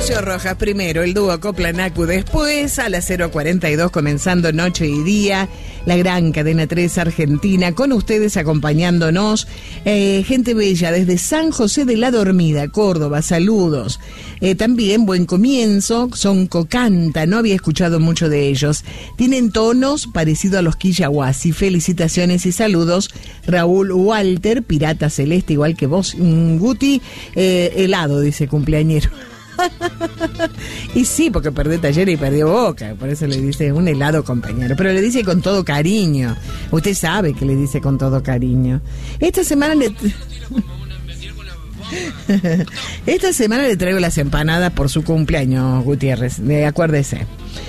Horacio Rojas primero, el dúo Coplanacu después, a las 0:42 comenzando Noche y Día, la gran cadena 3 Argentina, con ustedes acompañándonos, gente bella desde San José de la Dormida, Córdoba, saludos. También buen comienzo, son Cocanta, no había escuchado mucho de ellos, tienen tonos parecidos a los Quillahuasi, felicitaciones y saludos, Raúl Walter, Pirata Celeste, igual que vos, Guti, helado, dice cumpleañero. Y sí, porque perdió Talleres y perdió Boca, por eso le dice un helado, compañero, pero le dice con todo cariño. Usted sabe que le dice con todo cariño. Esta semana le traigo las empanadas por su cumpleaños, Gutiérrez, acuérdese.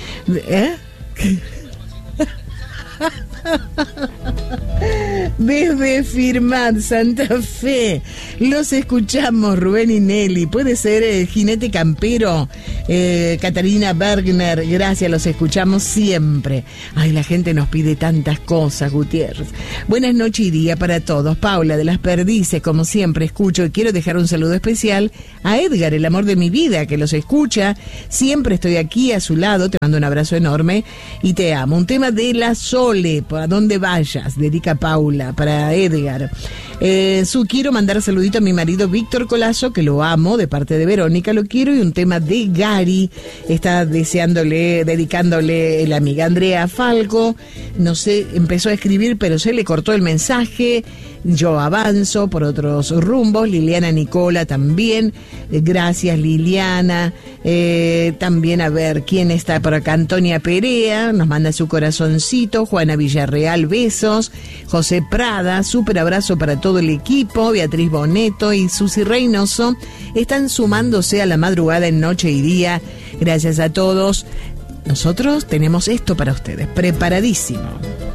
Desde Firmat, Santa Fe, los escuchamos, Rubén y Nelly. Puede ser Jinete Campero, Catarina Bergner, gracias, los escuchamos siempre. Ay, la gente nos pide tantas cosas, Gutiérrez. Buenas noches y día para todos. Paula de las Perdices, como siempre escucho, y quiero dejar un saludo especial a Edgar, el amor de mi vida, que los escucha. Siempre estoy aquí a su lado, te mando un abrazo enorme y te amo. Un tema de La Sole, a donde vayas, dedica Paula para Edgar. Quiero mandar saludito a mi marido Víctor Colazo, que lo amo, de parte de Verónica, lo quiero, y un tema de Gary, está dedicándole la amiga Andrea Falco, no sé, empezó a escribir, pero se le cortó el mensaje. Yo avanzo por otros rumbos. Liliana Nicola también, gracias Liliana. También a ver quién está por acá. Antonia Perea nos manda su corazoncito. Juana Villarreal, besos. José Prada, súper abrazo para todo el equipo. Beatriz Boneto y Susi Reynoso están sumándose a la madrugada en Noche y Día. Gracias a todos. Nosotros tenemos esto para ustedes, preparadísimo.